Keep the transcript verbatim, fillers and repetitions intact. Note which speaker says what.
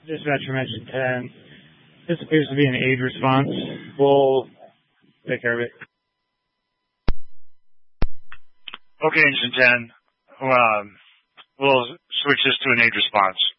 Speaker 1: Dispatcher mentioned ten. This appears to be an aid response. We'll take care of it.
Speaker 2: Okay, Engine ten. Um, we'll switch this to an aid response.